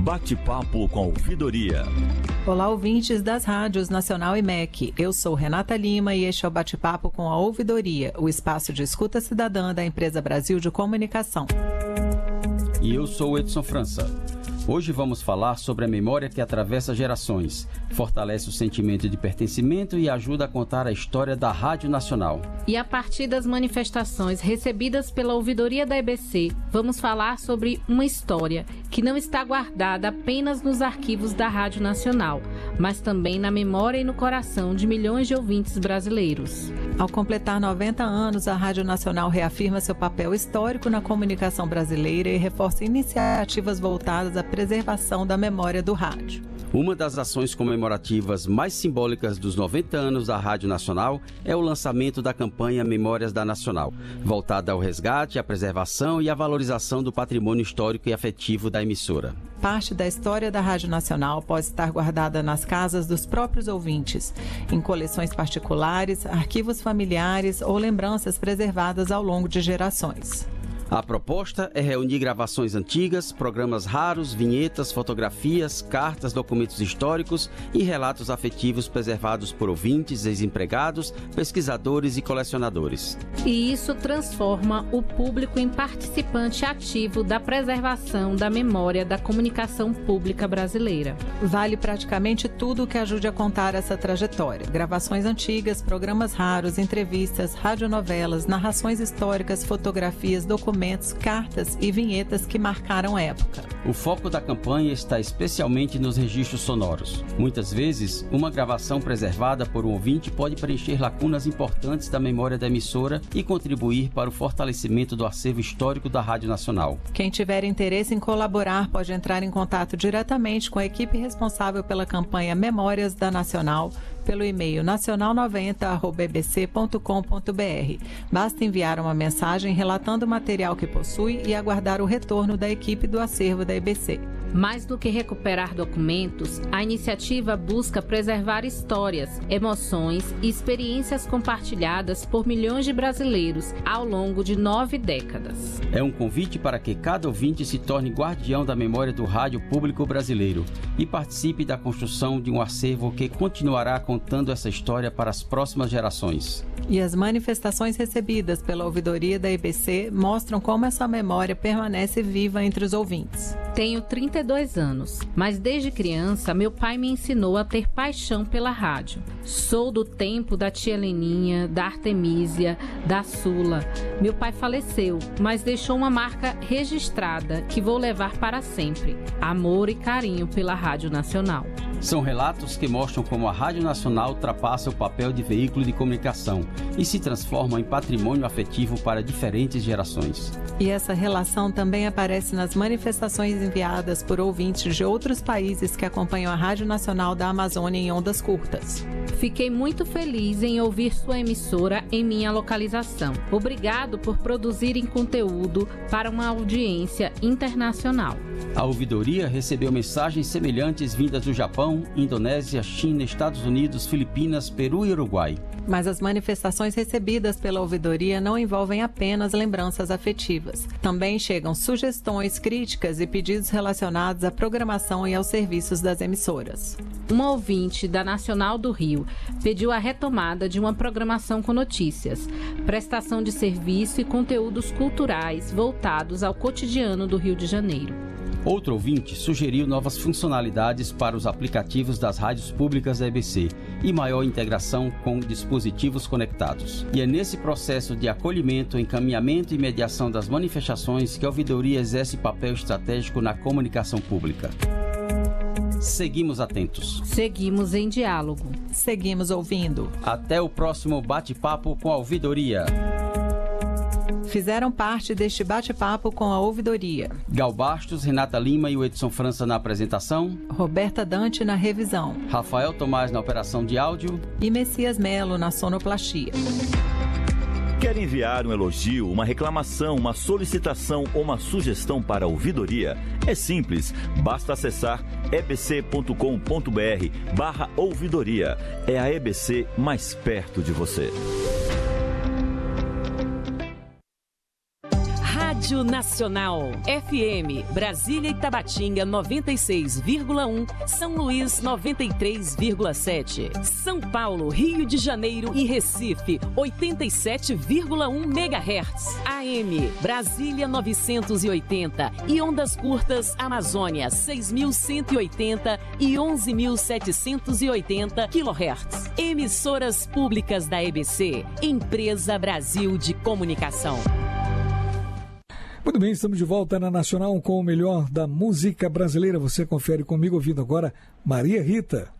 Bate-papo com a ouvidoria. Olá, ouvintes das rádios Nacional e MEC. Eu sou Renata Lima e este é o Bate-papo com a Ouvidoria, o espaço de escuta cidadã da Empresa Brasil de Comunicação. E eu sou Edson França. Hoje vamos falar sobre a memória que atravessa gerações, fortalece o sentimento de pertencimento e ajuda a contar a história da Rádio Nacional. E a partir das manifestações recebidas pela ouvidoria da EBC, vamos falar sobre uma história que não está guardada apenas nos arquivos da Rádio Nacional, mas também na memória e no coração de milhões de ouvintes brasileiros. Ao completar 90 anos, a Rádio Nacional reafirma seu papel histórico na comunicação brasileira e reforça iniciativas voltadas à preservação da memória do rádio. Uma das ações comemorativas mais simbólicas dos 90 anos da Rádio Nacional é o lançamento da campanha Memórias da Nacional, voltada ao resgate, à preservação e à valorização do patrimônio histórico e afetivo da emissora. Parte da história da Rádio Nacional pode estar guardada nas casas dos próprios ouvintes, em coleções particulares, arquivos familiares ou lembranças preservadas ao longo de gerações. A proposta é reunir gravações antigas, programas raros, vinhetas, fotografias, cartas, documentos históricos e relatos afetivos preservados por ouvintes, ex-empregados, pesquisadores e colecionadores. E isso transforma o público em participante ativo da preservação da memória da comunicação pública brasileira. Vale praticamente tudo que ajude a contar essa trajetória. Gravações antigas, programas raros, entrevistas, radionovelas, narrações históricas, fotografias, documentos, cartas e vinhetas que marcaram a época. O foco da campanha está especialmente nos registros sonoros. Muitas vezes, uma gravação preservada por um ouvinte pode preencher lacunas importantes da memória da emissora e contribuir para o fortalecimento do acervo histórico da Rádio Nacional. Quem tiver interesse em colaborar pode entrar em contato diretamente com a equipe responsável pela campanha Memórias da Nacional pelo e-mail nacional90@ebc.com.br. Basta enviar uma mensagem relatando o material que possui e aguardar o retorno da equipe do acervo da EBC. Mais do que recuperar documentos, a iniciativa busca preservar histórias, emoções e experiências compartilhadas por milhões de brasileiros ao longo de 9 décadas. É um convite para que cada ouvinte se torne guardião da memória do rádio público brasileiro e participe da construção de um acervo que continuará contando essa história para as próximas gerações. E as manifestações recebidas pela ouvidoria da EBC mostram como essa memória permanece viva entre os ouvintes. Tenho 32 anos, mas desde criança meu pai me ensinou a ter paixão pela rádio. Sou do tempo da tia Leninha, da Artemísia, da Sula. Meu pai faleceu, mas deixou uma marca registrada que vou levar para sempre. Amor e carinho pela Rádio Nacional. São relatos que mostram como a Rádio Nacional ultrapassa o papel de veículo de comunicação e se transforma em patrimônio afetivo para diferentes gerações. E essa relação também aparece nas manifestações enviadas por ouvintes de outros países que acompanham a Rádio Nacional da Amazônia em ondas curtas. Fiquei muito feliz em ouvir sua emissora em minha localização. Obrigado por produzirem conteúdo para uma audiência internacional. A ouvidoria recebeu mensagens semelhantes vindas do Japão, Indonésia, China, Estados Unidos, Filipinas, Peru e Uruguai. Mas as manifestações recebidas pela ouvidoria não envolvem apenas lembranças afetivas. Também chegam sugestões, críticas e pedidos relacionados à programação e aos serviços das emissoras. Uma ouvinte da Nacional do Rio pediu a retomada de uma programação com notícias, prestação de serviço e conteúdos culturais voltados ao cotidiano do Rio de Janeiro. Outro ouvinte sugeriu novas funcionalidades para os aplicativos das rádios públicas da EBC e maior integração com dispositivos conectados. E é nesse processo de acolhimento, encaminhamento e mediação das manifestações que a ouvidoria exerce papel estratégico na comunicação pública. Seguimos atentos. Seguimos em diálogo. Seguimos ouvindo. Até o próximo bate-papo com a ouvidoria. Fizeram parte deste bate-papo com a ouvidoria Gal Bastos, Renata Lima e o Edson França na apresentação, Roberta Dante na revisão, Rafael Tomás na operação de áudio e Messias Melo na sonoplastia. Quer enviar um elogio, uma reclamação, uma solicitação ou uma sugestão para a ouvidoria? É simples, basta acessar ebc.com.br/ouvidoria. É a EBC mais perto de você. Rádio Nacional. FM, Brasília e Tabatinga 96,1, São Luís 93,7, São Paulo, Rio de Janeiro e Recife 87,1 MHz. AM, Brasília 980 e ondas curtas Amazônia 6.180 e 11.780 kHz. Emissoras públicas da EBC, Empresa Brasil de Comunicação. Muito bem, estamos de volta na Nacional com o melhor da música brasileira. Você confere comigo ouvindo agora Maria Rita.